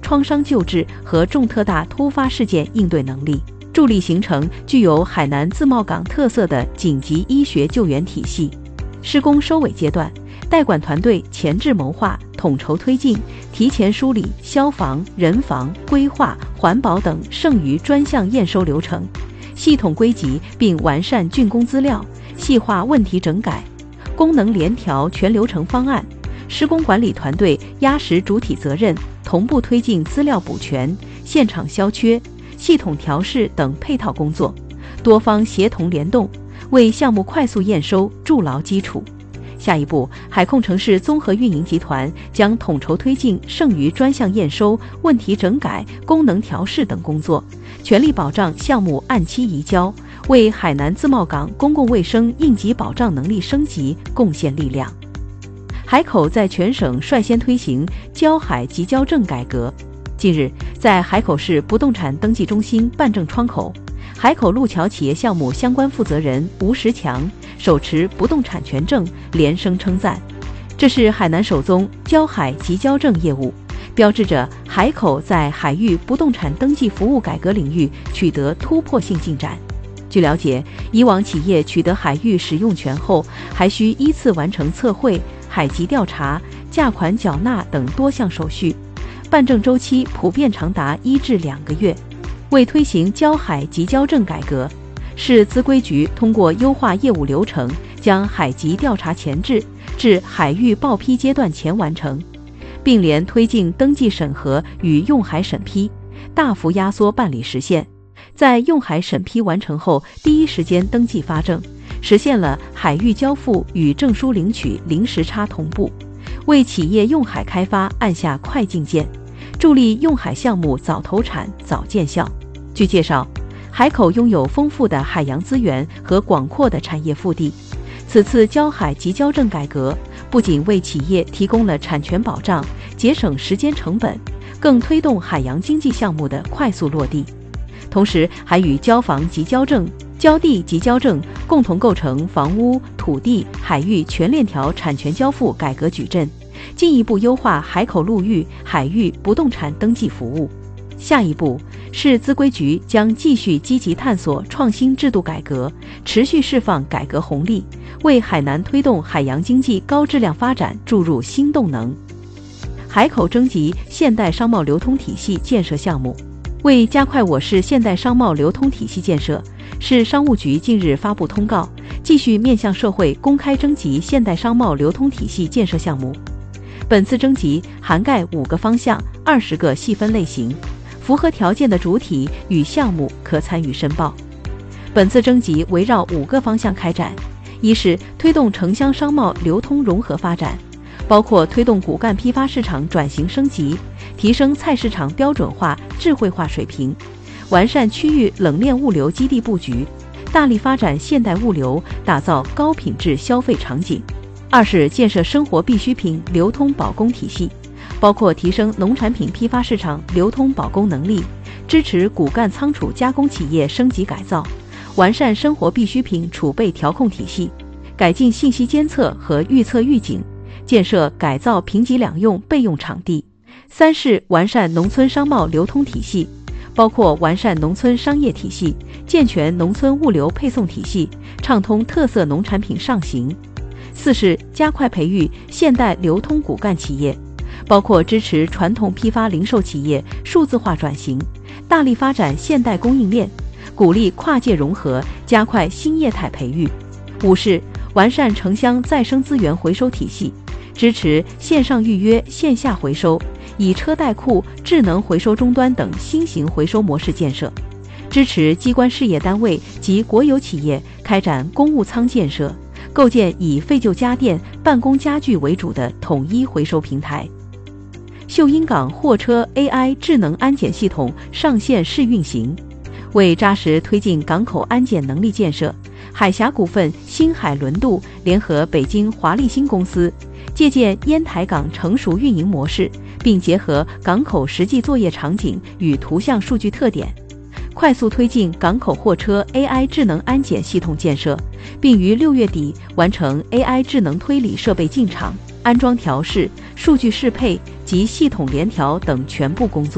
创伤救治和重特大突发事件应对能力，助力形成具有海南自贸港特色的紧急医学救援体系。施工收尾阶段，代管团队前置谋划、统筹推进，提前梳理消防、人防、规划、环保等剩余专项验收流程，系统归集并完善竣工资料，细化问题整改，功能联调全流程方案。施工管理团队压实主体责任，同步推进资料补全、现场消缺、系统调试等配套工作，多方协同联动，为项目快速验收筑牢基础。下一步，海控城市综合运营集团将统筹推进剩余专项验收、问题整改、功能调试等工作，全力保障项目按期移交，为海南自贸港公共卫生应急保障能力升级贡献力量。海口在全省率先推行交海急交证改革。近日，在海口市不动产登记中心办证窗口，海口路桥企业项目相关负责人吴石强手持不动产权证，连声称赞，这是海南首宗交海急交证业务，标志着海口在海域不动产登记服务改革领域取得突破性进展。据了解，以往企业取得海域使用权后，还需依次完成测绘、海籍调查、价款缴纳等多项手续，办证周期普遍长达1至2个月。为推行交海急交证改革，市资规局通过优化业务流程，将海籍调查前置至海域报批阶段前完成，并联推进登记审核与用海审批，大幅压缩办理时限。在用海审批完成后，第一时间登记发证，实现了海域交付与证书领取零时差同步，为企业用海开发按下快进键，助力用海项目早投产、早见效。据介绍，海口拥有丰富的海洋资源和广阔的产业腹地，此次交海急交证改革不仅为企业提供了产权保障，节省时间成本，更推动海洋经济项目的快速落地，同时还与交房急交证、交地急交证共同构成房屋、土地、海域全链条产权交付改革矩阵，进一步优化海口陆域、海域不动产登记服务。下一步，市资规局将继续积极探索创新制度改革，持续释放改革红利，为海南推动海洋经济高质量发展注入新动能。海口征集现代商贸流通体系建设项目。为加快我市现代商贸流通体系建设，市商务局近日发布通告，继续面向社会公开征集现代商贸流通体系建设项目。本次征集涵盖5个方向、20个细分类型，符合条件的主体与项目可参与申报。本次征集围绕5个方向开展：一是推动城乡商贸流通融合发展，包括推动骨干批发市场转型升级，提升菜市场标准化、智慧化水平，完善区域冷链物流基地布局，大力发展现代物流，打造高品质消费场景。二是建设生活必需品流通保供体系，包括提升农产品批发市场流通保供能力，支持骨干仓储加工企业升级改造，完善生活必需品储备调控体系，改进信息监测和预测预警，建设改造评级两用备用场地。三是完善农村商贸流通体系，包括完善农村商业体系，健全农村物流配送体系，畅通特色农产品上行。四是加快培育现代流通骨干企业，包括支持传统批发零售企业数字化转型，大力发展现代供应链，鼓励跨界融合，加快新业态培育。五是完善城乡再生资源回收体系，支持线上预约、线下回收，以车代库、智能回收终端等新型回收模式建设，支持机关事业单位及国有企业开展公务仓建设，构建以废旧家电、办公家具为主的统一回收平台。秀英港货车 AI 智能安检系统上线试运行。为扎实推进港口安检能力建设，海峡股份新海轮渡联合北京华立新公司，借鉴烟台港成熟运营模式，并结合港口实际作业场景与图像数据特点，快速推进港口货车 AI 智能安检系统建设，并于6月底完成 AI 智能推理设备进场、安装调试、数据适配及系统联调等全部工作。